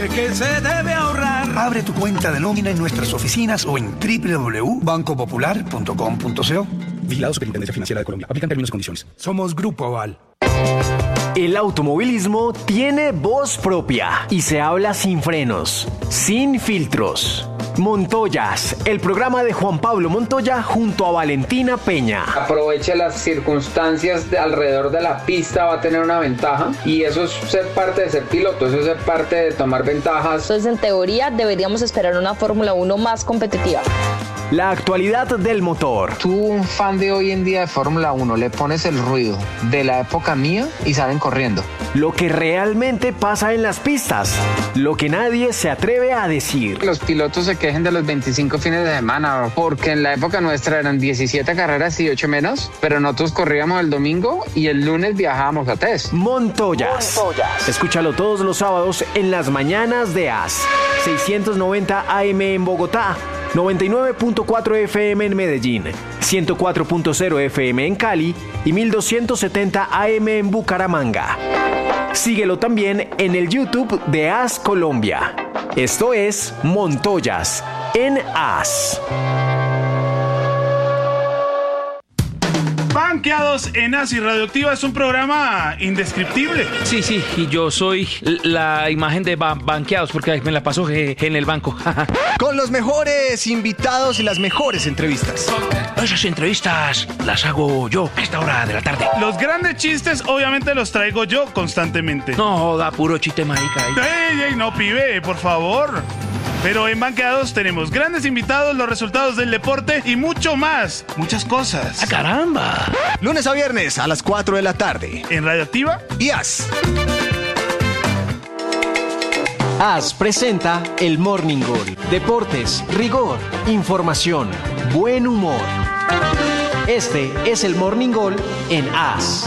¿Qué se debe ahorrar? Abre tu cuenta de nómina en nuestras oficinas o en www.bancopopular.com.co. Vigilado Superintendencia Financiera de Colombia. Aplican términos y condiciones. Somos Grupo Aval. El automovilismo tiene voz propia y se habla sin frenos, sin filtros. Montoyas, el programa de Juan Pablo Montoya junto a Valentina Peña. Aproveche las circunstancias alrededor de la pista, va a tener una ventaja y eso es ser parte de ser piloto, eso es ser parte de tomar ventajas. Entonces, en teoría, deberíamos esperar una Fórmula 1 más competitiva. La actualidad del motor. Tú, un fan de hoy en día de Fórmula 1, le pones el ruido de la época mía y salen corriendo. Lo que realmente pasa en las pistas. Lo que nadie se atreve a decir. Los pilotos se quejen de los 25 fines de semana, porque en la época nuestra eran 17 carreras y 8 menos, pero nosotros corríamos el domingo y el lunes viajábamos a test. Montoyas. Escúchalo todos los sábados en las mañanas de AS. 690 AM en Bogotá. 99.4 FM en Medellín, 104.0 FM en Cali y 1270 AM en Bucaramanga. Síguelo también en el YouTube de AS Colombia. Esto es Montoyas en AS. Banqueados en AS y Radioactiva es un programa indescriptible. Sí, y yo soy la imagen de Banqueados porque me la paso en el banco. Con los mejores invitados y las mejores entrevistas. Esas entrevistas las hago yo a esta hora de la tarde. Los grandes chistes obviamente los traigo yo constantemente. No, da puro chiste marica. Ey, no, pibe, por favor. Pero en Banqueados tenemos grandes invitados, los resultados del deporte y mucho más. Muchas cosas. ¡Ah, caramba! Lunes a viernes a las 4 de la tarde. En Radioactiva y AS. AS presenta el Morning Goal. Deportes, rigor, información, buen humor. Este es el Morning Goal en AS.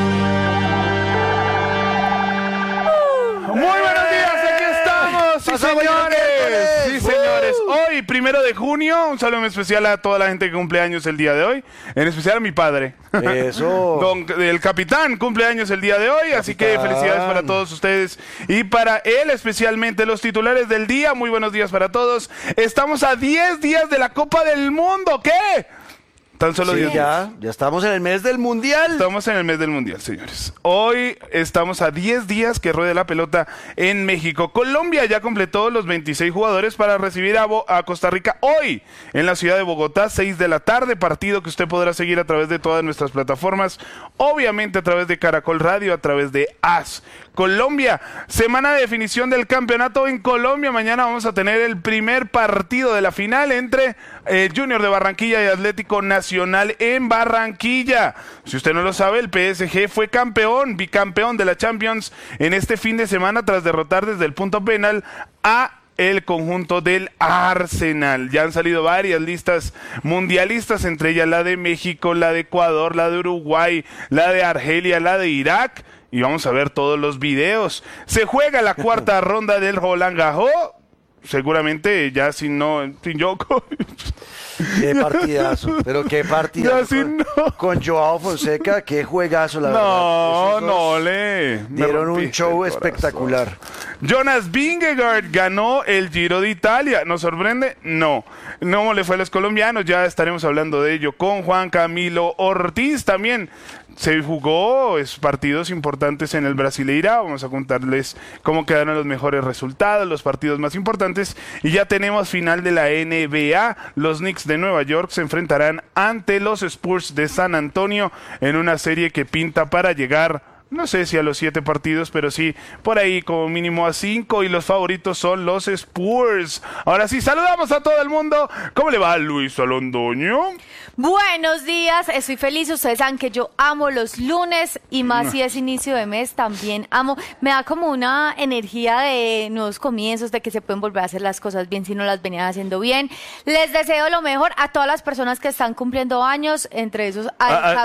Muy buenos días, aquí estamos. Sí, señores. Sí, señores. Hoy, 1 de junio, un saludo muy especial a toda la gente que cumple años el día de hoy. En especial a mi padre. Eso. El capitán cumple años el día de hoy, así que felicidades para todos ustedes y para él, especialmente los titulares del día. Muy buenos días para todos. Estamos a 10 días de la Copa del Mundo. ¿Qué? Tan solo 10 días. Ya estamos en el mes del Mundial. Estamos en el mes del Mundial, señores. Hoy estamos a 10 días que ruede la pelota en México. Colombia ya completó los 26 jugadores para recibir a Costa Rica hoy en la ciudad de Bogotá, 6 de la tarde, partido que usted podrá seguir a través de todas nuestras plataformas, obviamente a través de Caracol Radio, a través de AS. Colombia, semana de definición del campeonato en Colombia. Mañana vamos a tener el primer partido de la final entre Junior de Barranquilla y Atlético Nacional en Barranquilla. Si usted no lo sabe, el PSG fue bicampeón de la Champions en este fin de semana tras derrotar desde el punto penal a el conjunto del Arsenal. Ya han salido varias listas mundialistas, entre ellas la de México, la de Ecuador, la de Uruguay, la de Argelia, la de Irak. Y vamos a ver todos los videos. Se juega la cuarta ronda del Roland Garros. Seguramente ya sin Djokovic. Qué partidazo, pero qué partidazo con Joao Fonseca, qué juegazo, la verdad. Dieron un show espectacular. Jonas Vingegaard ganó el Giro de Italia. ¿Nos sorprende? No le fue a los colombianos, ya estaremos hablando de ello con Juan Camilo Ortiz. También se jugó partidos importantes en el Brasileirão. Vamos a contarles cómo quedaron los mejores resultados, los partidos más importantes. Y ya tenemos final de la NBA. Los Knicks de Nueva York se enfrentarán ante los Spurs de San Antonio en una serie que pinta para llegar, no sé si a los 7 partidos, pero sí por ahí como mínimo a 5, y los favoritos son los Spurs. Ahora sí, saludamos a todo el mundo. ¿Cómo le va a Luisa Londoño? Buenos días, estoy feliz. Ustedes saben que yo amo los lunes y más si es inicio de mes, también amo. Me da como una energía de nuevos comienzos, de que se pueden volver a hacer las cosas bien si no las venían haciendo bien. Les deseo lo mejor a todas las personas que están cumpliendo años, entre esos al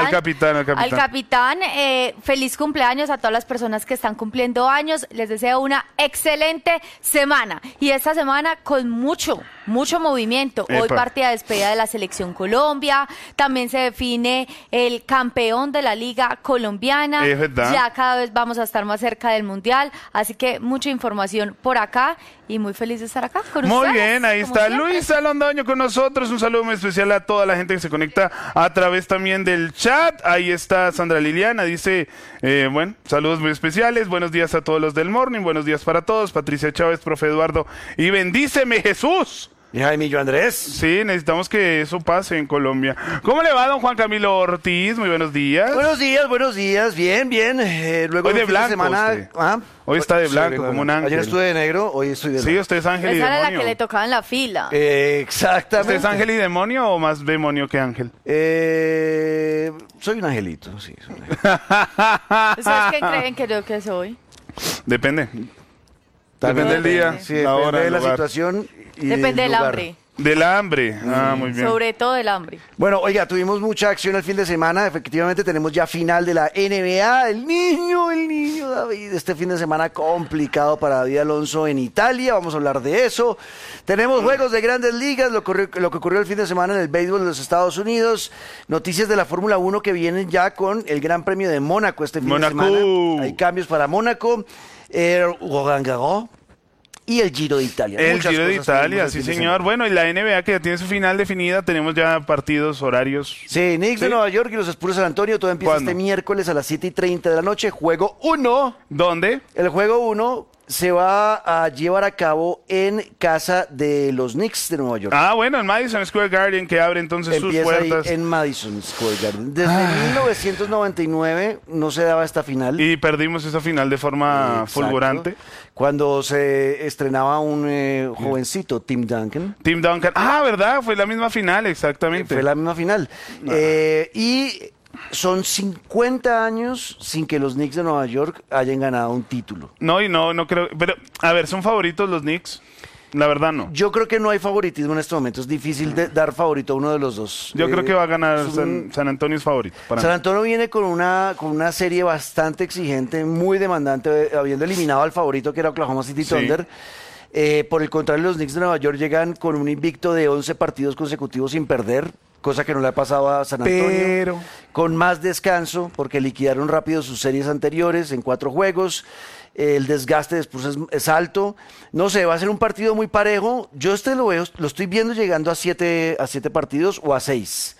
capitán. Feliz cumpleaños a todas las personas que están cumpliendo años. Les deseo una excelente semana y esta semana con mucho mucho movimiento. Hoy partida de despedida de la Selección Colombia, también se define el campeón de la Liga Colombiana, ya cada vez vamos a estar más cerca del Mundial, así que mucha información por acá y muy feliz de estar acá con ustedes. Muy bien, ahí está siempre. Luisa Londoño con nosotros, un saludo muy especial a toda la gente que se conecta a través también del chat. Ahí está Sandra Liliana, dice, bueno, saludos muy especiales, buenos días a todos los del Morning, buenos días para todos, Patricia Chávez, profe Eduardo, y bendíceme Jesús. Y Jaimillo Andrés. Sí, necesitamos que eso pase en Colombia. ¿Cómo le va, don Juan Camilo Ortiz? Muy buenos días. Buenos días, bien. Luego hoy de blanco semana, hoy está de blanco, como un ángel. Ayer estuve de negro, hoy estoy de blanco. Sí, usted es ángel y Esa demonio. era la que le tocaba en la fila. Exactamente. ¿Usted es ángel y demonio o más demonio que ángel? Soy un angelito, sí. ¿Ustedes qué creen que yo que soy? Depende. Depende del día, sí, la hora, de la lugar. situación y Depende del lugar. hambre. Del hambre. Muy bien. Sobre todo del hambre. Bueno, oiga, tuvimos mucha acción el fin de semana. Efectivamente, tenemos ya final de la NBA. El niño David. Este fin de semana complicado para David Alonso en Italia. Vamos a hablar de eso. Tenemos juegos de grandes ligas, lo que ocurrió el fin de semana en el béisbol de los Estados Unidos. Noticias de la Fórmula 1 que vienen ya con el Gran Premio de Mónaco este fin de semana. Hay cambios para Mónaco. Roland Garros. Y el Giro de Italia. El Giro de Italia, sí señor. Bueno, y la NBA que ya tiene su final definida, tenemos ya partidos, horarios. Sí, Knicks de Nueva York y los Spurs de San Antonio, todo empieza este miércoles a las 7:30 de la noche. Juego 1. ¿Dónde? El juego 1 se va a llevar a cabo en casa de los Knicks de Nueva York. Bueno, en Madison Square Garden, que abre entonces sus puertas. Ahí en Madison Square Garden. Desde 1999 no se daba esta final. Y perdimos esa final de forma fulgurante. Cuando se estrenaba un jovencito, Tim Duncan. Tim Duncan. ¿Verdad? Fue la misma final, exactamente. Fue la misma final. Y son 50 años sin que los Knicks de Nueva York hayan ganado un título. No creo. Pero, a ver, ¿son favoritos los Knicks? La verdad no. Yo creo que no hay favoritismo en este momento. Es difícil dar favorito a uno de los dos. Yo creo que va a ganar San Antonio es favorito. San Antonio viene con una serie bastante exigente, muy demandante, habiendo eliminado al favorito que era Oklahoma City Thunder. Por el contrario, los Knicks de Nueva York llegan con un invicto de 11 partidos consecutivos sin perder, cosa que no le ha pasado a San Antonio. Con más descanso, porque liquidaron rápido sus series anteriores en 4 juegos. El desgaste después es alto. No sé, va a ser un partido muy parejo. Yo lo estoy viendo llegando a 7 partidos o a 6.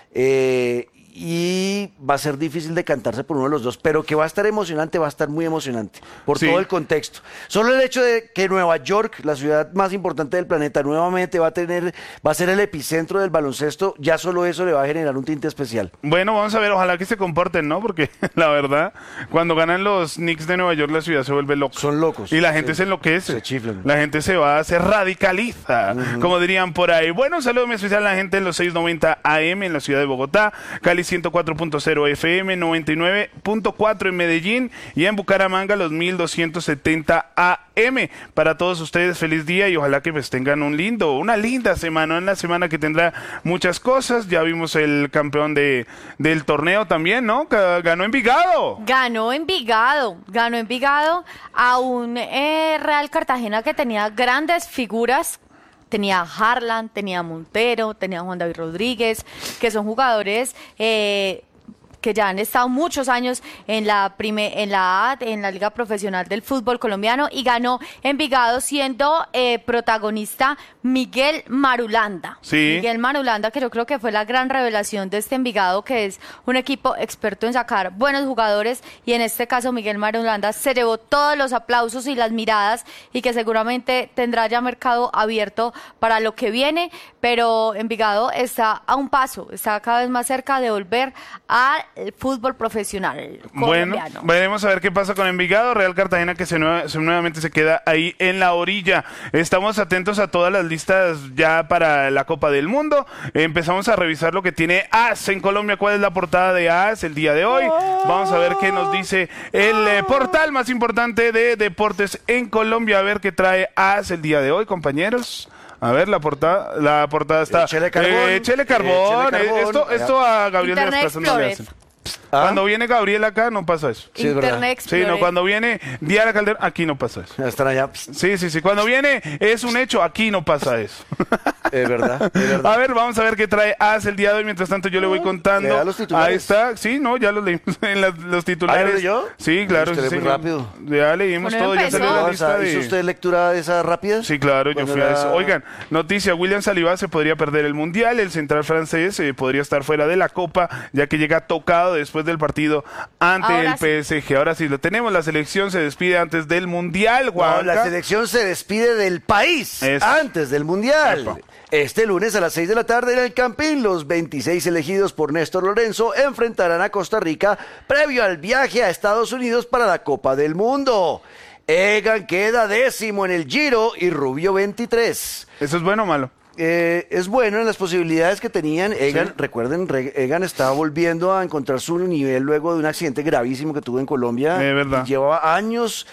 Y va a ser difícil decantarse por uno de los dos, pero que va a estar emocionante, va a estar muy emocionante por todo el contexto. Solo el hecho de que Nueva York, la ciudad más importante del planeta, nuevamente va a ser el epicentro del baloncesto, ya solo eso le va a generar un tinte especial. Bueno, vamos a ver, ojalá que se comporten, ¿no? Porque la verdad, cuando ganan los Knicks de Nueva York, la ciudad se vuelve loca. Son locos. Y la gente se enloquece. Se chiflan. La gente se radicaliza, como dirían por ahí. Bueno, un saludo muy especial a la gente en los 690 AM en la ciudad de Bogotá, Cali 104.0 FM, 99.4 en Medellín y en Bucaramanga los 1270 AM. Para todos ustedes, feliz día y ojalá que pues tengan una linda semana, una semana que tendrá muchas cosas. Ya vimos el campeón del torneo también, ¿no? Ganó Envigado. Ganó Envigado a un Real Cartagena que tenía grandes figuras. Tenía Harlan, tenía Montero, tenía Juan David Rodríguez, que son jugadores que ya han estado muchos años en la Liga Profesional del Fútbol Colombiano, y ganó Envigado siendo protagonista Miguel Marulanda. Sí. Miguel Marulanda, que yo creo que fue la gran revelación de este Envigado, que es un equipo experto en sacar buenos jugadores, y en este caso Miguel Marulanda se llevó todos los aplausos y las miradas, y que seguramente tendrá ya mercado abierto para lo que viene, pero Envigado está a un paso, está cada vez más cerca de volver al fútbol profesional colombiano. Bueno, veremos a ver qué pasa con Envigado. Real Cartagena que nuevamente se queda ahí en la orilla. Estamos atentos a todas las listas ya para la Copa del Mundo. Empezamos a revisar lo que tiene AS en Colombia. ¿Cuál es la portada de AS el día de hoy? Vamos a ver qué nos dice el portal más importante de deportes en Colombia. A ver qué trae AS el día de hoy, compañeros. A ver, la portada está... Chele Carbón. Chele Carbón. Esto a Gabriel de las Casas no le hacen. Cuando viene Gabriel acá, no pasa eso. Sí, es verdad. Internet Sí, no, Explorer. cuando viene Diana Calderón, aquí no pasa eso. Están allá. Sí. Cuando viene es un hecho, aquí no pasa eso. Es verdad, es verdad. A ver, vamos a ver qué trae AS el día de hoy. Mientras tanto, yo le voy contando. ¿Le da los titulares? Ahí está. Sí, no, ya los leímos en los titulares. ¿Ah, ¿lo leyó? Sí, claro. Usted sí, lee muy señor. rápido. Ya leímos Bueno, todo. Ya empezó. salió la lista ¿Hizo de... usted lectura de esas rápidas? Sí, claro, yo Cuando fui a era- eso. Oigan, noticia, William Saliba se podría perder el Mundial, el central francés podría estar fuera de la Copa, ya que llega tocado después del partido ante Ahora el PSG. Ahora sí, lo tenemos, la selección se despide antes del Mundial, No, Juanca. la selección se despide del país Eso. antes del Mundial. Epa. Este lunes a las 6 de la tarde en el Campín, los 26 elegidos por Néstor Lorenzo enfrentarán a Costa Rica previo al viaje a Estados Unidos para la Copa del Mundo. Egan queda 10º en el Giro y Rubio 23. ¿Eso es bueno o malo? Es bueno en las posibilidades que tenían. Egan, recuerden, Egan estaba volviendo a encontrar su nivel luego de un accidente gravísimo que tuvo en Colombia. Es verdad. Llevaba años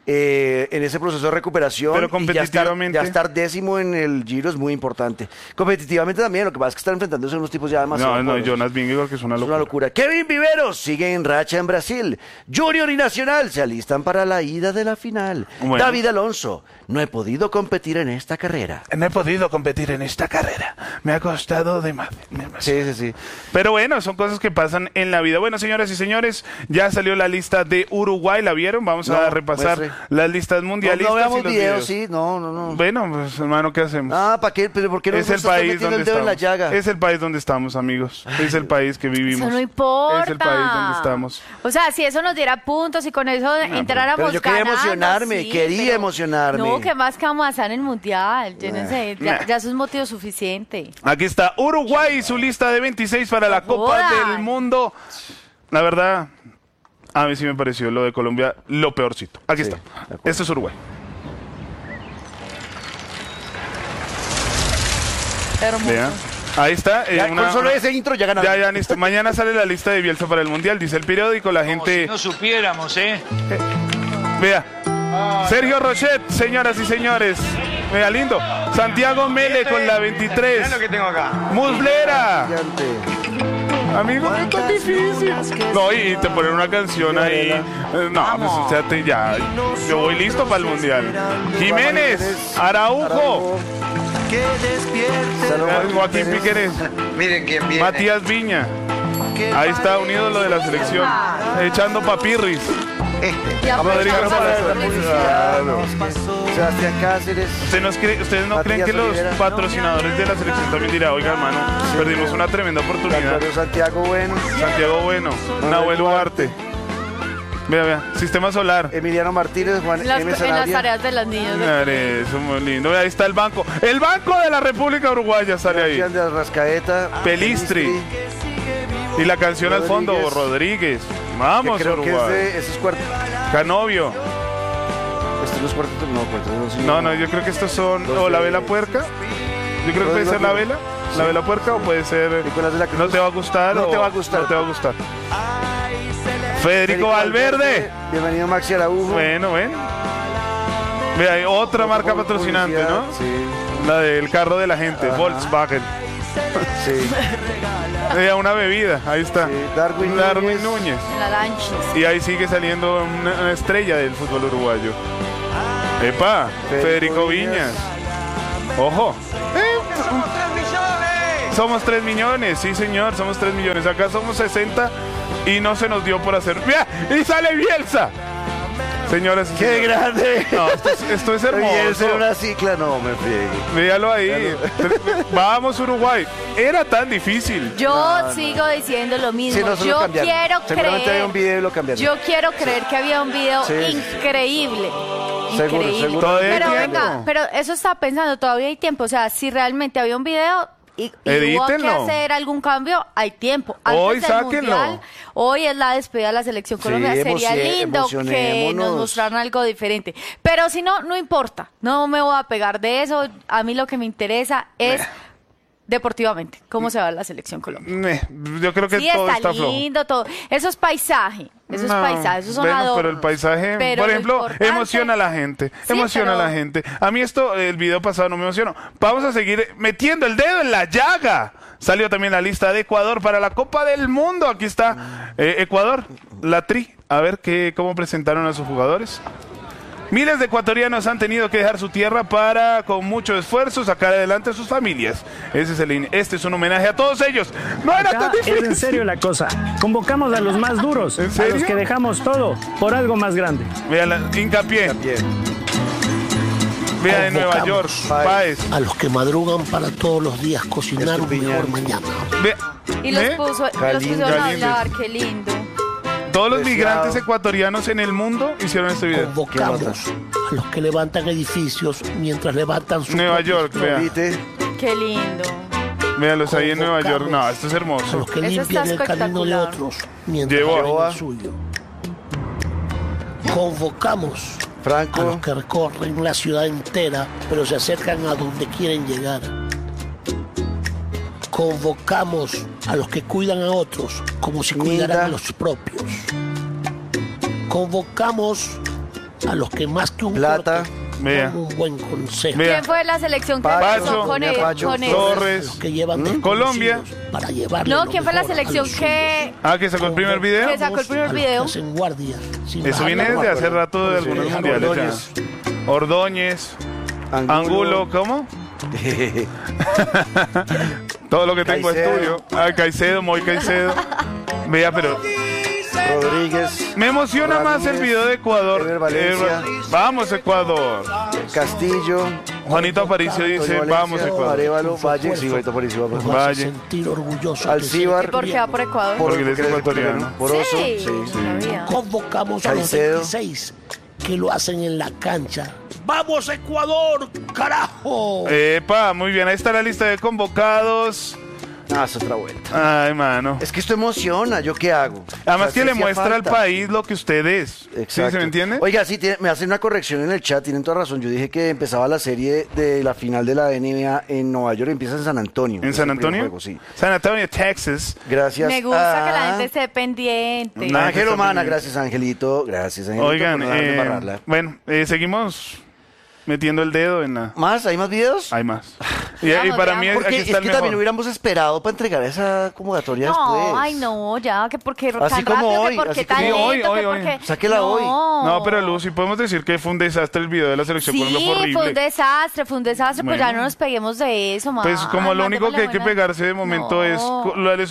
en ese proceso de recuperación. Pero y competitivamente. ya estar 10º en el Giro es muy importante. Competitivamente también, lo que pasa es que están enfrentándose a unos tipos ya demasiado No, poderosos. Jonas Vingegaard, que es una Es locura. una locura. Kevin Viveros sigue en racha en Brasil. Junior y Nacional se alistan para la ida de la final. Bueno. David Alonso, no he podido competir en esta carrera. No he podido competir en esta carrera. Me ha costado demasiado. Sí. Pero bueno, son cosas que pasan en la vida. Bueno, señoras y señores, ya salió la lista de Uruguay. ¿La vieron? Vamos a No, repasar muestre. las listas No, mundialistas. no veamos y los videos, sí. No. Bueno, pues hermano, ¿qué hacemos? Ah, ¿para qué? ¿Pero por qué no Es el está país metiendo donde el dedo en la estamos. llaga? Es el país donde estamos, amigos. Es el país que vivimos. Eso no importa. Es el país donde estamos. O sea, si eso nos diera puntos y con eso entráramos pero yo quería ganando, emocionarme, sí, quería pero- emocionarme. No, ¿qué más que vamos a hacer en el Mundial? Yo no sé, ya eso es motivo suficiente. Aquí está Uruguay y su lista de 26 para la Copa jodan. del Mundo. La verdad, a mí sí me pareció lo de Colombia lo peorcito. Aquí está. Este es Uruguay. Hermoso. Vean. Ahí está. Ya, con solo ese intro ya ganaron. Ya, listo. Mañana sale la lista de Bielsa para el Mundial, dice el periódico. La gente... no supiéramos, Vea. Sergio Rochet, señoras y señores. Vea, lindo. Santiago Mele con la 23. Mirá lo que tengo acá. Muslera. Gigante. Amigo, no es tan difícil. No, y te ponen una canción ahí. No, pues, o sea, yo voy listo para el Mundial. Jiménez, Araujo, Joaquín Piquerés, Miren quién viene. Matías Viña. Ahí está, un ídolo de la selección. Echando papirris. Ya Rodrigo aprovechamos Salazar. para hacer publicidad. Sebastián Cáceres. ¿Ustedes no Matías creen que los Olivera. patrocinadores de la selección también dirán, oiga, hermano, perdimos una tremenda oportunidad? Claro, Santiago Bueno. Santiago Bueno, Nahuel Duarte. Vea, Sistema Solar. Emiliano Martínez, Juan En las, M. en las Sanabria. tareas de los niños. Mire, eso es muy lindo. Vea, ahí está el banco. El Banco de la República Uruguaya sale ahí. Sebastián de Rascaeta. Pelistri. Y la canción al fondo, Rodríguez. Rodríguez. Vamos, Creo que Uruguay. ese es cuarto. Canovio. Este no es cuarto, no, cuarto. No, yo creo que estos son... O la vela puerca. Yo creo que puede ser la vela. La vela puerca o puede ser... Nicolás de la Cruz. No te va a gustar. No o te va a gustar. No te va a gustar. Federico Valverde. Bienvenido Maxi Araujo. Bueno, ven. Vea, hay otra marca patrocinante, ¿no? Sí. La del carro de la gente, Ajá. Volkswagen. Sí. Vea, una bebida, ahí está. Sí, Darwin Núñez. En la lancha. Y ahí sigue saliendo una estrella del fútbol uruguayo. Epa, Federico Viñas. Ojo. Somos 3 millones, sí señor, somos 3 millones. Acá somos 60 y no se nos dio por hacer. ¡Mira! ¡Y sale Bielsa! Señoras y ¡Qué señores. grande! No, esto es hermoso. Bielsa en una cicla, no me friegue. Véalo ahí. Vamos, Uruguay. Era tan difícil. Yo sigo diciendo lo mismo. Sí, nosotros Yo cambiaron. quiero Seguramente había un creer. video y lo cambiaron. Yo quiero creer que había un video Sí. increíble. Seguro, Increíble. seguro. Todavía hay Pero tiempo. venga, pero eso estaba pensando, todavía hay tiempo. O sea, si realmente había un video y hubo que Edítenlo. hacer algún cambio, hay tiempo. Antes Hoy del sáquenlo. Mundial, hoy es la despedida de la selección Sí, Colombia. Sería lindo que emocionémonos. nos mostraran algo diferente. Pero si no, no importa. No me voy a pegar de eso. A mí lo que me interesa es deportivamente cómo se va la selección Colombia. Yo creo que Sí, todo está está flojo. lindo todo. Eso es paisaje. Eso es paisaje, eso son bueno, adornos. pero el paisaje, Pero por lo ejemplo, importante- emociona a la gente. Sí, Emociona a la pero- gente. A mí el video pasado no me emocionó. Vamos a seguir metiendo el dedo en la llaga. Salió también la lista de Ecuador para la Copa del Mundo. Aquí está Ecuador, la Tri. A ver cómo presentaron a sus jugadores. Miles de ecuatorianos han tenido que dejar su tierra para, con mucho esfuerzo, sacar adelante a sus familias. Este es un homenaje a todos ellos. No era Acá tan difícil. es en serio la cosa. Convocamos a los más duros, ¿En a serio? los que dejamos todo por algo más grande. Vean, hincapié. Vea de Nueva York, Páez. A los que madrugan para todos los días cocinar un mejor mañana. Y los pusieron a hablar, qué lindo. Todos los migrantes ecuatorianos en el mundo hicieron este video. Convocamos a los que levantan edificios mientras levantan su Nueva York, vea. Qué lindo. Véanlos ahí en Nueva York. No, esto es a hermoso. los que Eso limpian está el camino de espectacular. otros mientras Llevó. lavan el suyo. Convocamos a los que recorren la ciudad entera, pero se acercan a donde quieren llegar. Convocamos a los que cuidan a otros como si cuidaran a los propios. Convocamos a los que más que un Plata, dan un buen consejo. ¿Quién fue la selección que Pacho, empezó con él? Torres, Los que llevan Colombia. para llevarle No, lo ¿quién fue la mejor a selección los que que sacó el primer video. Que sacó el primer video? en guardia, sin Eso viene bajar la desde hace guardia. rato de algunos mundiales ya. Ordóñez, Angulo, ¿cómo? Todo lo que tengo es Caicedo. tuyo. Caicedo, Moy Caicedo. Vea, pero Rodríguez, me emociona más el video de Ecuador. Ever Valencia. Vamos, Ecuador. Castillo, Juanito Aparicio dice, Antonio vamos, Valencia, Ecuador. Arevalo, Valle, sí, Juanito Aparicio va por Vas a Valle. sentir orgulloso. Alcíbar, ¿Y por qué va por Ecuador? Porque él es eres ecuatoriano. Poroso, Sí, sí. sabía. Convocamos a los Caicedo. 26 que lo hacen en la cancha. ¡Vamos, Ecuador, carajo! Epa, muy bien. Ahí está la lista de convocados. Ah, es otra vuelta. Ay, mano. Es que esto emociona, ¿yo qué hago? Además O sea, que le hacía muestra falta. al país lo que usted es. ¿Sí se me entiende? Oiga, sí, me hacen una corrección en el chat, tienen toda razón. Yo dije que empezaba la serie de la final de la NBA en Nueva York, empieza en San Antonio. ¿En San Es el primer Antonio? juego, sí. San Antonio, Texas. Gracias. Me gusta que la a gente esté pendiente. Ángel Omana, gracias Angelito, gracias Angelito. Oigan, por no dejar de embarrarla. bueno, seguimos metiendo el dedo en la... ¿Más? ¿Hay más videos? Hay más. Y para mí Porque aquí es está que el también mejor. hubiéramos esperado para entregar esa convocatoria No, después. ay no, ya, que porque Así tan como rápido, hoy, que porque así tan como- Sí, lento, hoy, que hoy. porque... Sáquela hoy. No, pero Lucy, podemos decir que fue un desastre el video de la selección Sí, Colombia, fue horrible. fue un desastre, pues ya Bueno. no nos peguemos de eso, Pues como lo único que hay que mandémosle buena- pegarse de momento No. es